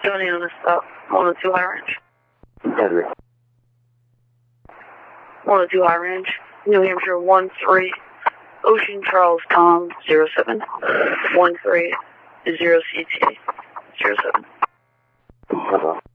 70 on the stop. 102 high range. Henry. 102 high range. New Hampshire 13. Ocean Charles Tom 07. 13 0 CT 07.